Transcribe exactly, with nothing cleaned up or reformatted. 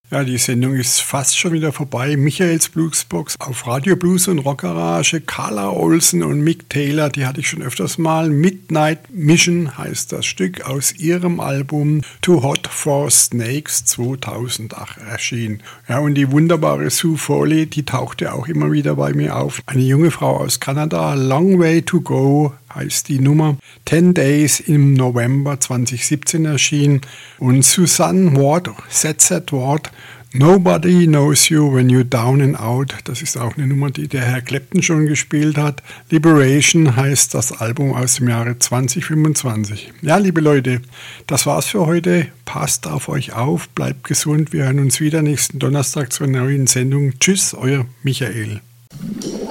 Ja, die Sendung ist fast schon wieder vorbei. Michaels Bluesbox auf Radio Blues und Rockgarage. Carla Olsen und Mick Taylor, die hatte ich schon öfters mal. Midnight Mission heißt das Stück aus ihrem Album Too Hot for Snakes zweitausendacht erschienen. Ja, und die wunderbare Sue Foley, die tauchte auch immer wieder bei mir auf. Eine junge Frau aus Kanada, Long Way to Go heißt die Nummer. Ten Days im November zweitausendsiebzehn erschienen. Und Susanne Ward, Z Z Ward, Nobody Knows You When You're Down and Out. Das ist auch eine Nummer, die der Herr Clapton schon gespielt hat. Liberation heißt das Album aus dem Jahre zwanzig fünfundzwanzig. Ja, liebe Leute, das war's für heute. Passt auf euch auf, bleibt gesund. Wir hören uns wieder nächsten Donnerstag zur neuen Sendung. Tschüss, euer Michael.